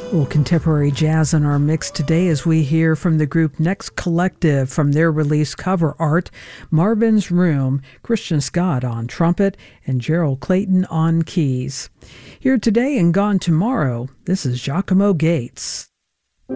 A little contemporary jazz in our mix today as we hear from the group Next Collective from their release Cover Art, Marvin's Room, Christian Scott on trumpet, and Gerald Clayton on keys. Here today and gone tomorrow, this is Giacomo Gates.